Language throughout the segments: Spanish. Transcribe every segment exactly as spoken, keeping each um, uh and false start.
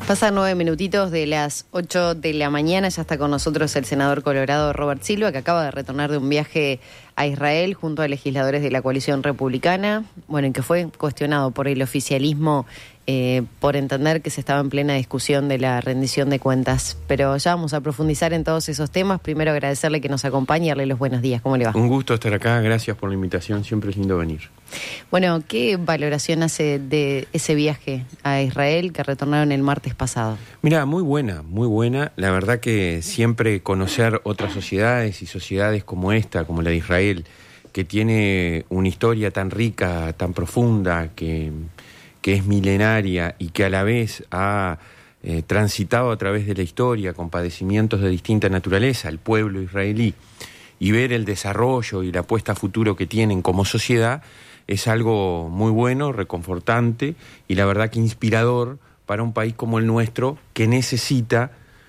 Pasan nueve minutitos de las ocho de la mañana, ya está con nosotros el senador colorado Robert Silva, que acaba de retornar de un viaje a Israel junto a legisladores de la coalición republicana, bueno, en que fue cuestionado por el oficialismo eh, por entender que se estaba en plena discusión de la rendición de cuentas. Pero ya vamos a profundizar en todos esos temas. Primero agradecerle que nos acompañe y darle los buenos días. ¿Cómo le va? Un gusto estar acá, gracias por la invitación, siempre es lindo venir. Bueno, ¿qué valoración hace de ese viaje a Israel que retornaron el martes pasado? Mira, muy buena, muy buena. La verdad que siempre conocer otras sociedades y sociedades como esta, como la de Israel, que tiene una historia tan rica, tan profunda, que, que es milenaria y que a la vez ha eh, transitado a través de la historia con padecimientos de distinta naturaleza, el pueblo israelí, y ver el desarrollo y la apuesta a futuro que tienen como sociedad, es algo muy bueno, reconfortante y la verdad que inspirador para un país como el nuestro que necesita,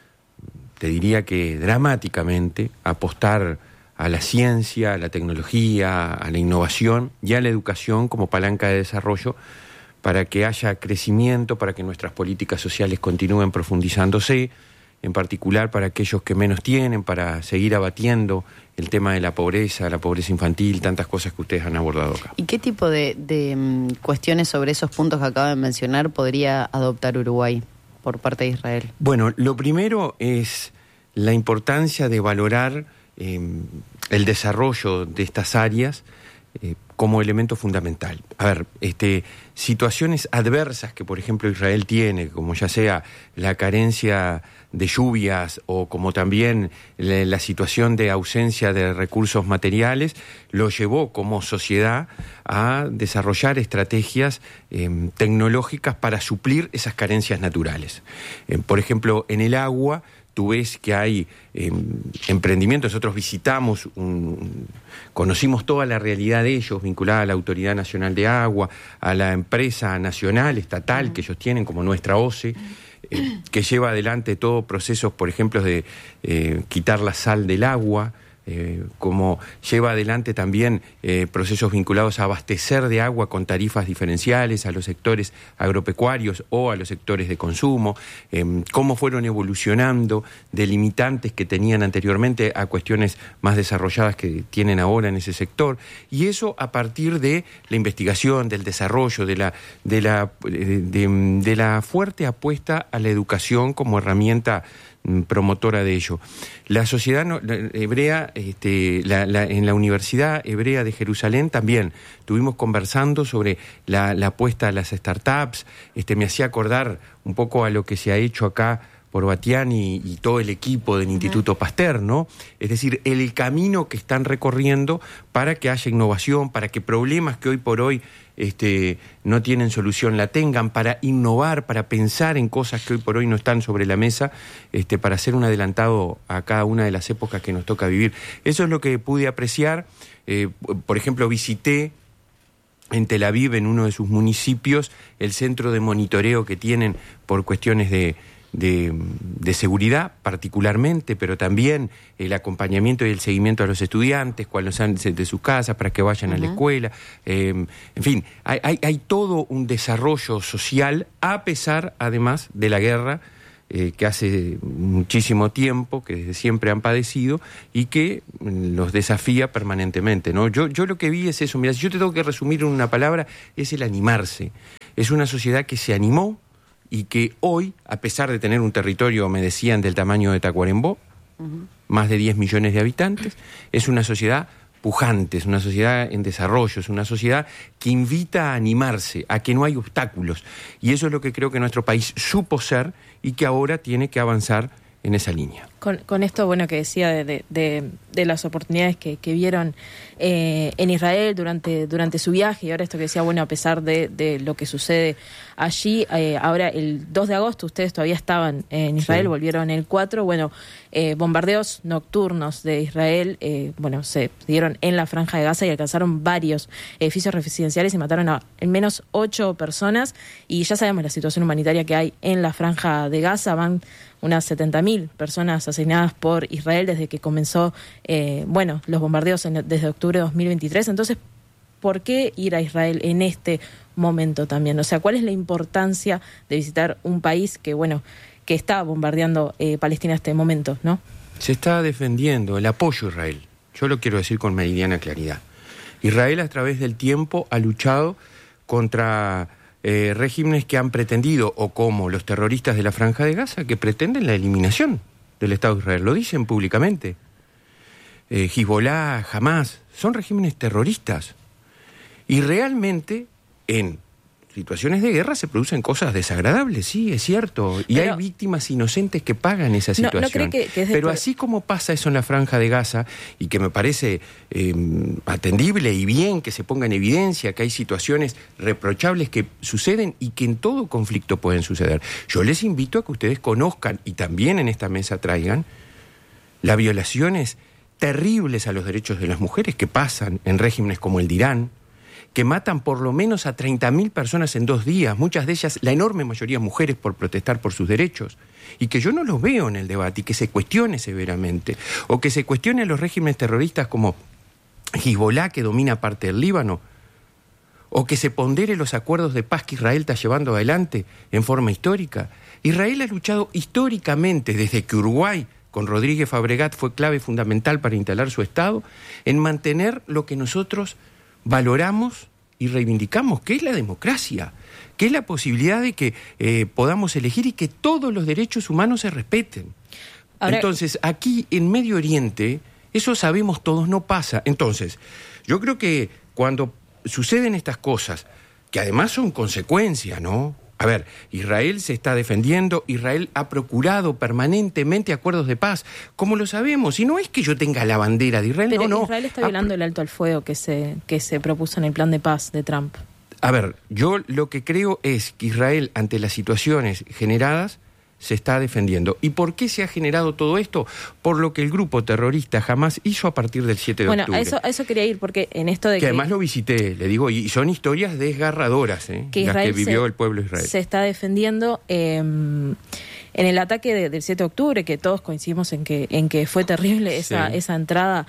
te diría que dramáticamente, apostar a la ciencia, a la tecnología, a la innovación y a la educación como palanca de desarrollo para que haya crecimiento, para que nuestras políticas sociales continúen profundizándose, en particular para aquellos que menos tienen, para seguir abatiendo el tema de la pobreza, la pobreza infantil, tantas cosas que ustedes han abordado acá. ¿Y qué tipo de, de um, cuestiones sobre esos puntos que acaba de mencionar podría adoptar Uruguay por parte de Israel? Bueno, lo primero es la importancia de valorar eh, el desarrollo de estas áreas eh, como elemento fundamental. A ver, este, situaciones adversas que, por ejemplo, Israel tiene, como ya sea la carencia de lluvias o como también la, la situación de ausencia de recursos materiales, lo llevó como sociedad a desarrollar estrategias eh, tecnológicas para suplir esas carencias naturales. Eh, por ejemplo, en el agua, tú ves que hay eh, emprendimientos, nosotros visitamos, un, conocimos toda la realidad de ellos, vinculada a la Autoridad Nacional de Agua, a la empresa nacional, estatal, uh-huh. que ellos tienen, como nuestra O C E, eh, que lleva adelante todos procesos, por ejemplo, de eh, quitar la sal del agua, Eh, como lleva adelante también eh, procesos vinculados a abastecer de agua con tarifas diferenciales a los sectores agropecuarios o a los sectores de consumo, eh, cómo fueron evolucionando de limitantes que tenían anteriormente a cuestiones más desarrolladas que tienen ahora en ese sector, y eso a partir de la investigación, del desarrollo, de la, de la, de, de, de la fuerte apuesta a la educación como herramienta promotora de ello. La sociedad no, la, hebrea, este, la, la, en la Universidad Hebrea de Jerusalén también estuvimos conversando sobre la, la apuesta a las startups. Este, me hacía acordar un poco a lo que se ha hecho acá por Batián y, y todo el equipo del Instituto Pasteur, ¿no? Es decir, el camino que están recorriendo para que haya innovación, para que problemas que hoy por hoy este, no tienen solución la tengan, para innovar, para pensar en cosas que hoy por hoy no están sobre la mesa, este, para hacer un adelantado a cada una de las épocas que nos toca vivir. Eso es lo que pude apreciar. Eh, por ejemplo, visité en Tel Aviv, en uno de sus municipios, el centro de monitoreo que tienen por cuestiones de De, de seguridad particularmente, pero también el acompañamiento y el seguimiento a los estudiantes cuando salen de sus casas para que vayan uh-huh. a la escuela. Eh, en fin, hay, hay, hay todo un desarrollo social a pesar, además, de la guerra eh, que hace muchísimo tiempo, que desde siempre han padecido y que los desafía permanentemente, ¿no? Yo, yo lo que vi es eso. Mira, si yo te tengo que resumir en una palabra, es el animarse. Es una sociedad que se animó y que hoy, a pesar de tener un territorio, me decían, del tamaño de Tacuarembó, uh-huh. más de diez millones de habitantes, es una sociedad pujante, es una sociedad en desarrollo, es una sociedad que invita a animarse, a que no hay obstáculos. Y eso es lo que creo que nuestro país supo ser y que ahora tiene que avanzar en esa línea. Con, con esto, bueno, que decía de, de, de, de las oportunidades que, que vieron eh, en Israel durante, durante su viaje, y ahora esto que decía, bueno, a pesar de, de lo que sucede allí, eh, ahora el dos de agosto ustedes todavía estaban en Israel, sí. Volvieron el cuatro, bueno, eh, bombardeos nocturnos de Israel, eh, bueno, se dieron en la Franja de Gaza y alcanzaron varios edificios residenciales y mataron a al menos ocho personas, y ya sabemos la situación humanitaria que hay en la Franja de Gaza, van unas setenta mil personas asesinadas por Israel desde que comenzó, eh, bueno, los bombardeos en, desde octubre de dos mil veintitrés. Entonces, ¿por qué ir a Israel en este momento también? O sea, ¿cuál es la importancia de visitar un país que, bueno, que está bombardeando eh, Palestina en este momento, ¿no? Se está defendiendo el apoyo a Israel. Yo lo quiero decir con meridiana claridad. Israel a través del tiempo ha luchado contra eh, regímenes que han pretendido, o como los terroristas de la Franja de Gaza, que pretenden la eliminación del Estado de Israel. Lo dicen públicamente. Eh, Hezbollah, Hamas, son regímenes terroristas. Y realmente en situaciones de guerra se producen cosas desagradables, sí, es cierto. Y pero hay víctimas inocentes que pagan esa situación. No, no cree que, que es pero así como pasa eso en la Franja de Gaza, y que me parece eh, atendible y bien que se ponga en evidencia que hay situaciones reprochables que suceden y que en todo conflicto pueden suceder. Yo les invito a que ustedes conozcan y también en esta mesa traigan las violaciones terribles a los derechos de las mujeres que pasan en regímenes como el de Irán, que matan por lo menos a treinta mil personas en dos días, muchas de ellas, la enorme mayoría, mujeres por protestar por sus derechos, y que yo no los veo en el debate, y que se cuestione severamente, o que se cuestione a los regímenes terroristas como Hezbollah, que domina parte del Líbano, o que se pondere los acuerdos de paz que Israel está llevando adelante en forma histórica. Israel ha luchado históricamente, desde que Uruguay, con Rodríguez Fabregat, fue clave fundamental para instalar su Estado, en mantener lo que nosotros valoramos y reivindicamos, que es la democracia, que es la posibilidad de que eh, podamos elegir y que todos los derechos humanos se respeten. Ahora, entonces, aquí en Medio Oriente, eso sabemos todos, no pasa. Entonces, yo creo que cuando suceden estas cosas, que además son consecuencias, ¿no? A ver, Israel se está defendiendo, Israel ha procurado permanentemente acuerdos de paz, como lo sabemos, y no es que yo tenga la bandera de Israel, pero no, no. Israel está violando el alto al fuego que se, que se propuso en el plan de paz de Trump. A ver, yo lo que creo es que Israel, ante las situaciones generadas, se está defendiendo. ¿Y por qué se ha generado todo esto? Por lo que el grupo terrorista Hamas hizo a partir del siete de bueno, octubre. Bueno, a eso, a eso quería ir, porque en esto de que... que... además lo visité, le digo, y son historias desgarradoras, ¿eh? Que las que vivió se, el pueblo de Israel. Se está defendiendo eh, en el ataque de, del siete de octubre, que todos coincidimos en que en que fue terrible esa, sí. esa entrada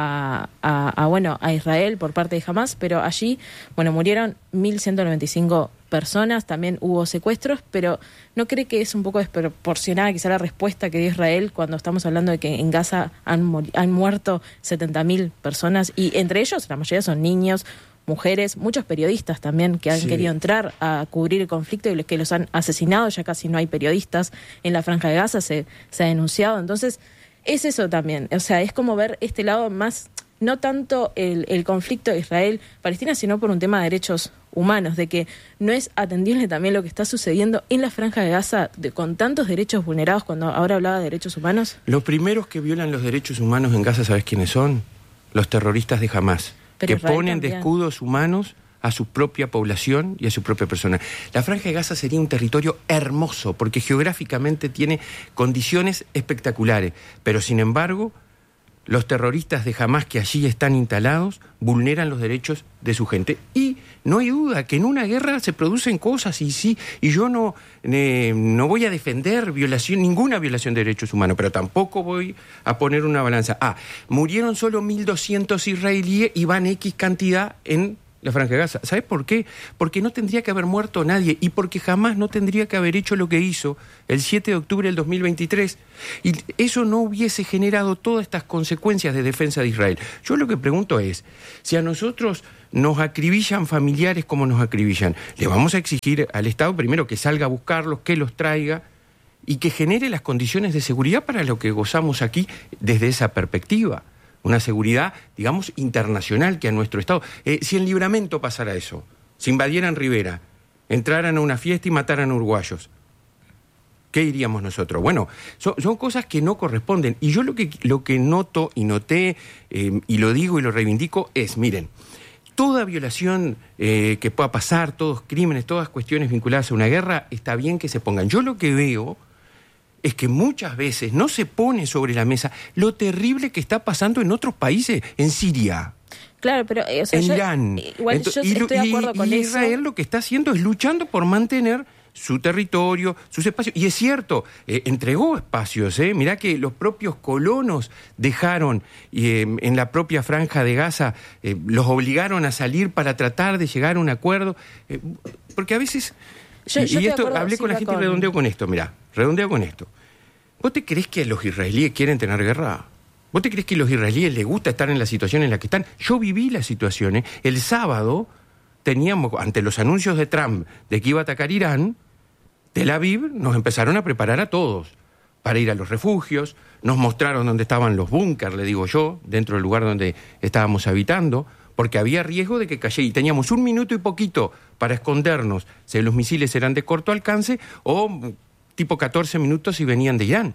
a, a, a, bueno, a Israel por parte de Hamas, pero allí, bueno, murieron mil ciento noventa y cinco personas, también hubo secuestros, pero ¿no cree que es un poco desproporcionada quizá la respuesta que dio Israel cuando estamos hablando de que en Gaza han, han muerto setenta mil personas, y entre ellos la mayoría son niños, mujeres, muchos periodistas también que han sí. querido entrar a cubrir el conflicto y los que los han asesinado? Ya casi no hay periodistas en la Franja de Gaza, se, se ha denunciado. Entonces, es eso también, o sea, es como ver este lado más, no tanto el, el conflicto de Israel-Palestina, sino por un tema de derechos humanos, de que no es atendible también lo que está sucediendo en la Franja de Gaza de, con tantos derechos vulnerados, cuando ahora hablaba de derechos humanos. Los primeros que violan los derechos humanos en Gaza, ¿sabes quiénes son? Los terroristas de Hamas, Pero que Israel ponen también. de escudos humanos a su propia población y a su propia persona. La Franja de Gaza sería un territorio hermoso, porque geográficamente tiene condiciones espectaculares, pero sin embargo, los terroristas de Hamas que allí están instalados vulneran los derechos de su gente. Y no hay duda que en una guerra se producen cosas, y sí, y yo no, eh, no voy a defender violación, ninguna violación de derechos humanos, pero tampoco voy a poner una balanza. Ah, murieron solo mil doscientos israelíes y van X cantidad en la Franja de Gaza. ¿Sabes por qué? Porque no tendría que haber muerto nadie, y porque jamás no tendría que haber hecho lo que hizo el siete de octubre del dos mil veintitrés, y eso no hubiese generado todas estas consecuencias de defensa de Israel. Yo lo que pregunto es, si a nosotros nos acribillan familiares como nos acribillan, le vamos a exigir al Estado primero que salga a buscarlos, que los traiga y que genere las condiciones de seguridad para lo que gozamos aquí desde esa perspectiva. Una seguridad, digamos, internacional que a nuestro Estado... Eh, si en Libramento pasara eso, si invadieran Rivera, entraran a una fiesta y mataran a uruguayos, ¿qué diríamos nosotros? Bueno, son, son cosas que no corresponden. Y yo lo que, lo que noto y noté, eh, y lo digo y lo reivindico, es, miren, toda violación eh, que pueda pasar, todos crímenes, todas cuestiones vinculadas a una guerra, está bien que se pongan. Yo lo que veo es que muchas veces no se pone sobre la mesa lo terrible que está pasando en otros países, en Siria, claro, pero, o sea, en yo, Irán. Igual Entonces, yo y, estoy de acuerdo y, con y eso. Israel lo que está haciendo es luchando por mantener su territorio, sus espacios. Y es cierto, eh, entregó espacios. Eh. Mirá que los propios colonos dejaron eh, en la propia franja de Gaza, eh, los obligaron a salir para tratar de llegar a un acuerdo. Eh, porque a veces... Yo, y yo y esto, acuerdo, hablé con la gente con... y redondeo con esto, mirá, redondeo con esto. ¿Vos te creés que los israelíes quieren tener guerra? ¿Vos te creés que a los israelíes les gusta estar en la situación en la que están? Yo viví las situaciones. El sábado teníamos, ante los anuncios de Trump de que iba a atacar Irán, Tel Aviv nos empezaron a preparar a todos para ir a los refugios, nos mostraron dónde estaban los búnkers, le digo yo, dentro del lugar donde estábamos habitando, porque había riesgo de que cayera, y teníamos un minuto y poquito para escondernos, si los misiles eran de corto alcance, o tipo catorce minutos si venían de Irán.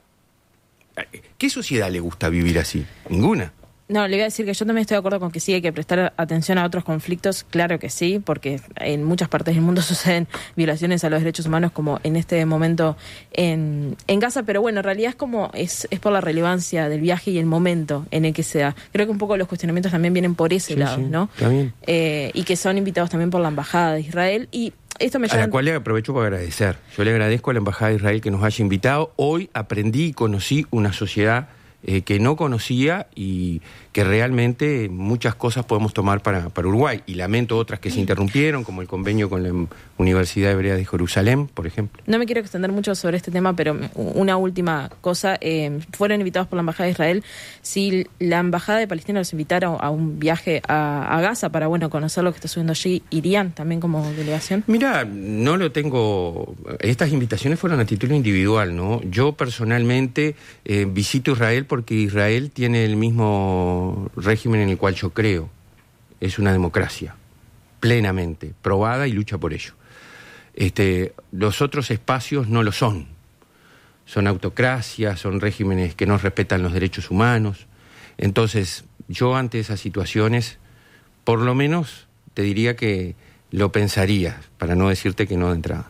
¿Qué sociedad le gusta vivir así? Ninguna. No, le voy a decir que yo también estoy de acuerdo con que sí hay que prestar atención a otros conflictos, claro que sí, porque en muchas partes del mundo suceden violaciones a los derechos humanos, como en este momento en, en Gaza, pero bueno, en realidad es como es, es por la relevancia del viaje y el momento en el que se da. Creo que un poco los cuestionamientos también vienen por ese sí, lado, sí, ¿no? Está bien. Eh, y que son invitados también por la Embajada de Israel y esto me a la cual le aprovecho para agradecer. Yo le agradezco a la Embajada de Israel que nos haya invitado. Hoy aprendí y conocí una sociedad eh, que no conocía y que realmente muchas cosas podemos tomar para, para Uruguay. Y lamento otras que se interrumpieron, como el convenio con la Universidad Hebrea de Jerusalén, por ejemplo. No me quiero extender mucho sobre este tema, pero una última cosa. Eh, fueron invitados por la Embajada de Israel. Si la Embajada de Palestina los invitara a un viaje a, a Gaza para, bueno, conocer lo que está sucediendo allí, ¿irían también como delegación? Mira, no lo tengo... Estas invitaciones fueron a título individual, ¿no? Yo personalmente eh, visito Israel porque Israel tiene el mismo régimen en el cual yo creo. Es una democracia, plenamente, probada y lucha por ello. Este, los otros espacios no lo son. Son autocracias, son regímenes que no respetan los derechos humanos. Entonces, yo ante esas situaciones, por lo menos te diría que lo pensaría, para no decirte que no de entrada.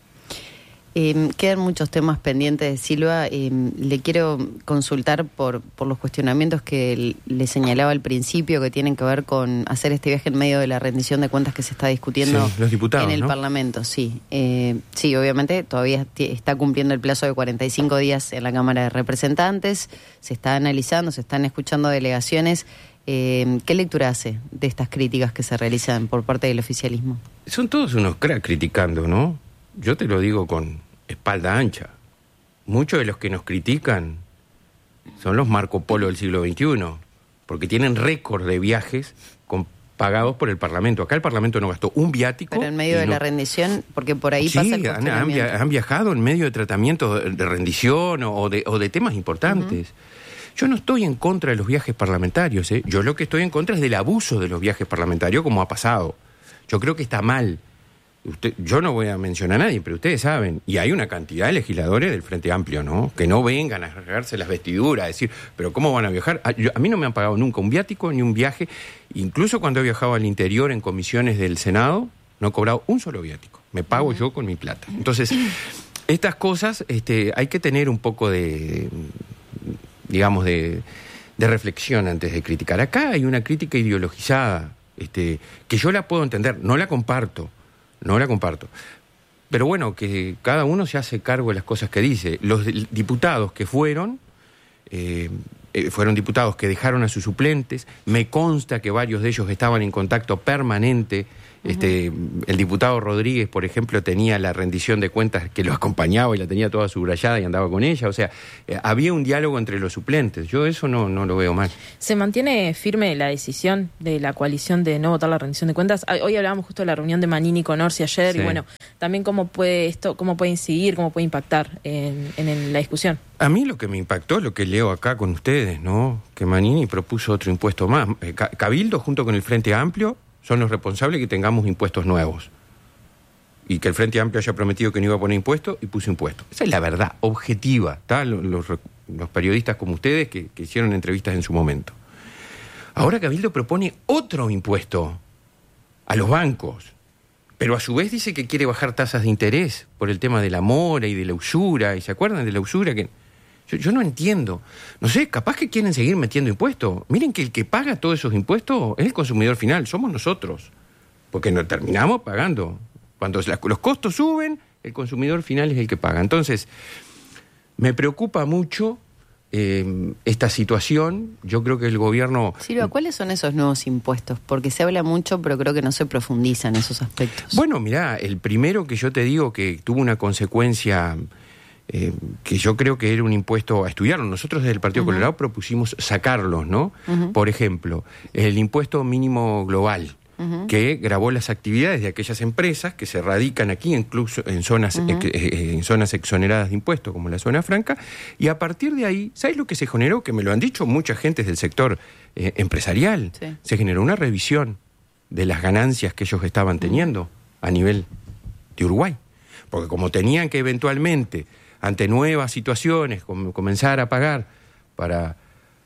Eh, quedan muchos temas pendientes, Silva. Eh, le quiero consultar por, por los cuestionamientos que le señalaba al principio, que tienen que ver con hacer este viaje en medio de la rendición de cuentas que se está discutiendo sí, los diputados, en el ¿no? Parlamento. Sí, eh, sí, obviamente todavía está cumpliendo el plazo de cuarenta y cinco días en la Cámara de Representantes. Se está analizando, se están escuchando delegaciones. Eh, ¿Qué lectura hace de estas críticas que se realizan por parte del oficialismo? Son todos unos cracks criticando, ¿no? Yo te lo digo con espalda ancha. Muchos de los que nos critican son los Marco Polo del siglo veintiuno, porque tienen récord de viajes con, pagados por el Parlamento. Acá el Parlamento no gastó un viático. Pero en medio de no... la rendición, porque por ahí sí, pasa el han, han, via- han viajado en medio de tratamientos de, de rendición o de, o de temas importantes. Uh-huh. Yo no estoy en contra de los viajes parlamentarios, ¿eh? Yo lo que estoy en contra es del abuso de los viajes parlamentarios, como ha pasado. Yo creo que está mal. Usted, yo no voy a mencionar a nadie, pero ustedes saben, y hay una cantidad de legisladores del Frente Amplio, ¿no? Que no vengan a rasgarse las vestiduras, a decir, pero ¿cómo van a viajar? A, yo, a mí no me han pagado nunca un viático ni un viaje, incluso cuando he viajado al interior en comisiones del Senado, no he cobrado un solo viático, me pago uh-huh. yo con mi plata. Entonces, estas cosas este, hay que tener un poco de, digamos, de, de reflexión antes de criticar. Acá hay una crítica ideologizada, este, que yo la puedo entender, no la comparto, No la comparto. Pero bueno, que cada uno se hace cargo de las cosas que dice. Los diputados que fueron, eh, eh, fueron diputados que dejaron a sus suplentes. Me consta que varios de ellos estaban en contacto permanente. Uh-huh. Este, el diputado Rodríguez, por ejemplo, tenía la rendición de cuentas que lo acompañaba y la tenía toda subrayada y andaba con ella. O sea, eh, había un diálogo entre los suplentes. Yo eso no, no lo veo mal. ¿Se mantiene firme la decisión de la coalición de no votar la rendición de cuentas? Hoy hablábamos justo de la reunión de Manini con Orsi ayer, sí. Y bueno, también cómo puede esto, cómo puede incidir, cómo puede impactar en, en, en la discusión. A mí lo que me impactó es lo que leo acá con ustedes, ¿no? Que Manini propuso otro impuesto más. Cabildo, junto con el Frente Amplio, son los responsables de que tengamos impuestos nuevos. Y que el Frente Amplio haya prometido que no iba a poner impuestos y puso impuestos. Esa es la verdad, objetiva. ¿Tá? Los, los, los periodistas como ustedes que, que hicieron entrevistas en su momento. Ahora Cabildo propone otro impuesto a los bancos. Pero a su vez dice que quiere bajar tasas de interés por el tema de la mora y de la usura. ¿Y se acuerdan de la usura? que Yo, yo no entiendo. No sé, capaz que quieren seguir metiendo impuestos. Miren que el que paga todos esos impuestos es el consumidor final, somos nosotros. Porque nos terminamos pagando. Cuando la, los costos suben, el consumidor final es el que paga. Entonces, me preocupa mucho eh, esta situación. Yo creo que el gobierno... Silvia, ¿cuáles son esos nuevos impuestos? Porque se habla mucho, pero creo que no se profundiza en esos aspectos. Bueno, mirá, el primero que yo te digo que tuvo una consecuencia... Eh, que yo creo que era un impuesto a estudiarlo. Nosotros desde el Partido uh-huh. Colorado propusimos sacarlos, ¿no? Uh-huh. Por ejemplo, el impuesto mínimo global, uh-huh. que gravó las actividades de aquellas empresas que se radican aquí, incluso en zonas, uh-huh. eh, en zonas exoneradas de impuestos, como la zona franca, y a partir de ahí, ¿sabes lo que se generó? Que me lo han dicho mucha gente del sector eh, empresarial. Sí. Se generó una revisión de las ganancias que ellos estaban teniendo uh-huh. a nivel de Uruguay. Porque como tenían que eventualmente... ante nuevas situaciones, com- comenzar a pagar para,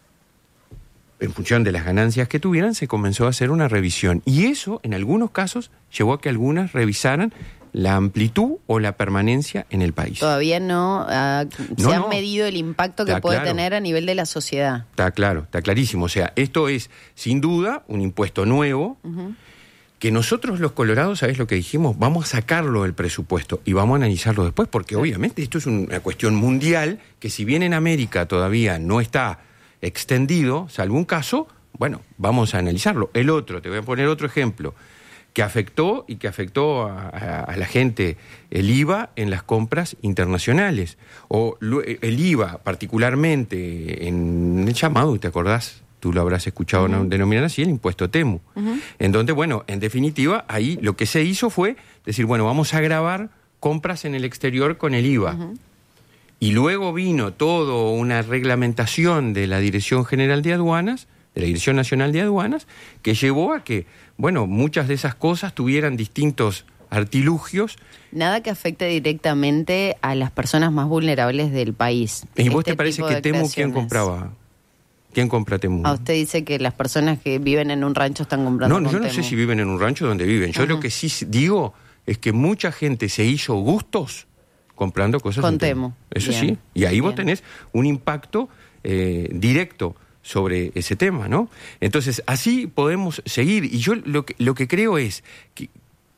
en función de las ganancias que tuvieran, se comenzó a hacer una revisión. Y eso, en algunos casos, llevó a que algunas revisaran la amplitud o la permanencia en el país. Todavía no, uh, se no, ha no. medido el impacto que Está puede claro. tener a nivel de la sociedad. Está claro, está clarísimo. O sea, esto es, sin duda, un impuesto nuevo, uh-huh. que nosotros los colorados, ¿sabés lo que dijimos? Vamos a sacarlo del presupuesto y vamos a analizarlo después, porque obviamente esto es una cuestión mundial que si bien en América todavía no está extendido, salvo un caso, bueno, vamos a analizarlo. El otro, te voy a poner otro ejemplo, que afectó y que afectó a, a, a la gente, el I V A en las compras internacionales, o el I V A particularmente en el llamado, ¿te acordás? Tú lo habrás escuchado uh-huh. denominar así, el impuesto Temu. Uh-huh. En donde, bueno, en definitiva, ahí lo que se hizo fue decir, bueno, vamos a gravar compras en el exterior con el I V A. Uh-huh. Y luego vino toda una reglamentación de la Dirección General de Aduanas, de la Dirección Nacional de Aduanas, que llevó a que, bueno, muchas de esas cosas tuvieran distintos artilugios. Nada que afecte directamente a las personas más vulnerables del país. ¿Y vos este te parece que Temu quién compraba? ¿Quién compra Temu? Ah, usted dice que las personas que viven en un rancho están comprando No, con yo no Temu. sé si viven en un rancho donde viven. Yo uh-huh. lo que sí digo es que mucha gente se hizo gustos comprando cosas con en Temu. Temu. Eso Bien. sí. Y ahí Bien. vos tenés un impacto eh, directo sobre ese tema, ¿no? Entonces, así podemos seguir. Y yo lo que, lo que creo es que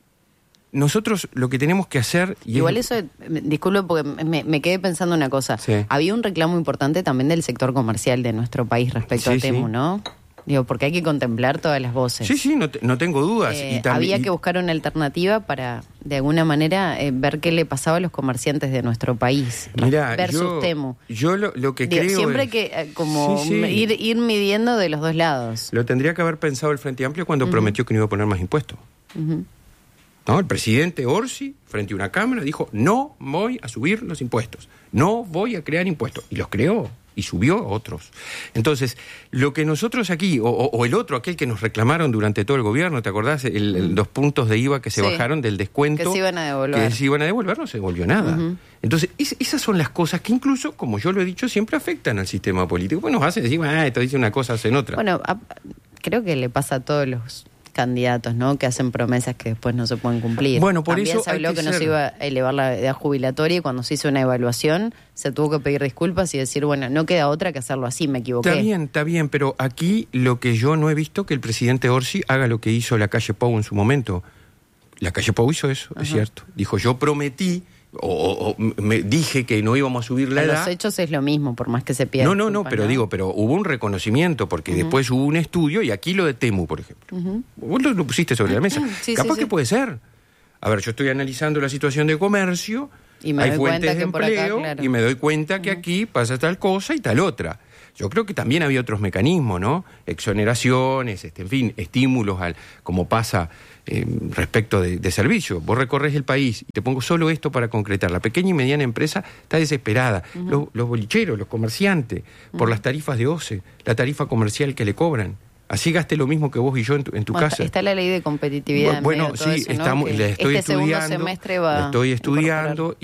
nosotros lo que tenemos que hacer... Y Igual es... eso, disculpe porque me, me quedé pensando una cosa. Sí. Había un reclamo importante también del sector comercial de nuestro país respecto sí, a Temu, sí. ¿no? Digo, porque hay que contemplar todas las voces. Sí, sí, no, te, no tengo dudas. Eh, y también, había y... que buscar una alternativa para, de alguna manera, eh, ver qué le pasaba a los comerciantes de nuestro país Mirá, versus yo, Temu. Yo lo, lo que Digo, creo siempre es... hay que eh, como sí, sí. Ir, ir midiendo de los dos lados. Lo tendría que haber pensado el Frente Amplio cuando uh-huh. prometió que no iba a poner más impuestos. Uh-huh. ¿No? El presidente Orsi, frente a una cámara, dijo, no voy a subir los impuestos, no voy a crear impuestos. Y los creó, y subió otros. Entonces, lo que nosotros aquí, o, o el otro, aquel que nos reclamaron durante todo el gobierno, ¿te acordás? El, el, los puntos de I V A que se sí, bajaron del descuento. Que se iban a devolver. Que se iban a devolver, no se devolvió nada. Uh-huh. Entonces, es, esas son las cosas que incluso, como yo lo he dicho, siempre afectan al sistema político. Pues nos hacen decir, ah, esto dice una cosa, hacen otra. Bueno, a, creo que le pasa a todos los candidatos, ¿no? Que hacen promesas que después no se pueden cumplir. Bueno, por También eso se habló hay que, que no ser... se iba a elevar la edad jubilatoria y cuando se hizo una evaluación se tuvo que pedir disculpas y decir, bueno, no queda otra que hacerlo así, me equivoqué. Está bien, está bien, pero aquí lo que yo no he visto que el presidente Orsi haga lo que hizo la calle Pou en su momento. La calle Pou hizo eso, uh-huh. es cierto. Dijo, yo prometí, o, o, o me dije que no íbamos a subir la en edad. Los hechos es lo mismo, por más que se pierda. No, no, no, pero ¿no? digo, pero hubo un reconocimiento, porque uh-huh. después hubo un estudio, y aquí lo de Temu, por ejemplo. Uh-huh. Vos lo, lo pusiste sobre la mesa. Sí, Capaz sí, que sí. puede ser. A ver, yo estoy analizando la situación de comercio, y me hay doy fuentes cuenta de que por acá, empleo, claro. y me doy cuenta que uh-huh. aquí pasa tal cosa y tal otra. Yo creo que también había otros mecanismos, ¿no? Exoneraciones, este, en fin, estímulos, al, como pasa eh, respecto de, de servicio. Vos recorres el país, y te pongo solo esto para concretar. La pequeña y mediana empresa está desesperada. Uh-huh. Los, los bolicheros, los comerciantes, uh-huh. por las tarifas de O C E, la tarifa comercial que le cobran. Así gaste lo mismo que vos y yo en tu, en tu bueno, casa. Está la ley de competitividad. Bueno, en medio de todo sí, eso, ¿no? estamos, que le estoy este estudiando. Segundo semestre va le estoy estudiando.